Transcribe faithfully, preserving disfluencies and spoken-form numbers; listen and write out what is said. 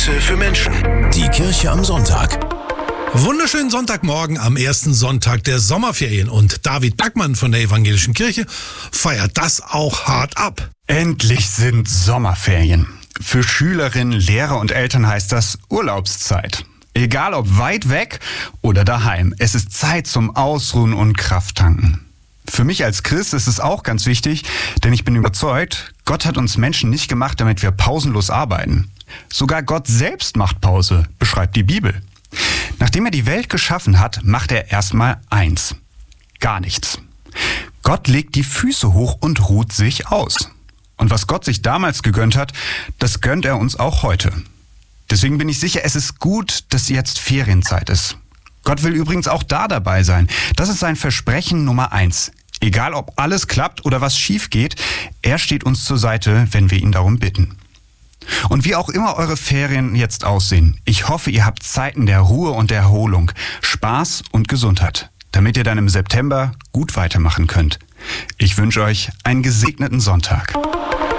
Impulse für Menschen. Die Kirche am Sonntag. Wunderschönen Sonntagmorgen am ersten Sonntag der Sommerferien. Und David Backmann von der Evangelischen Kirche feiert das auch hart ab. Endlich sind Sommerferien. Für Schülerinnen, Lehrer und Eltern heißt das Urlaubszeit. Egal ob weit weg oder daheim, es ist Zeit zum Ausruhen und Krafttanken. Für mich als Christ ist es auch ganz wichtig, denn ich bin überzeugt, Gott hat uns Menschen nicht gemacht, damit wir pausenlos arbeiten. Sogar Gott selbst macht Pause, beschreibt die Bibel. Nachdem er die Welt geschaffen hat, macht er erstmal eins: gar nichts. Gott legt die Füße hoch und ruht sich aus. Und was Gott sich damals gegönnt hat, das gönnt er uns auch heute. Deswegen bin ich sicher, es ist gut, dass jetzt Ferienzeit ist. Gott will übrigens auch da dabei sein. Das ist sein Versprechen Nummer eins. Egal ob alles klappt oder was schief geht, er steht uns zur Seite, wenn wir ihn darum bitten. Und wie auch immer eure Ferien jetzt aussehen, ich hoffe, ihr habt Zeiten der Ruhe und der Erholung, Spaß und Gesundheit, damit ihr dann im September gut weitermachen könnt. Ich wünsche euch einen gesegneten Sonntag.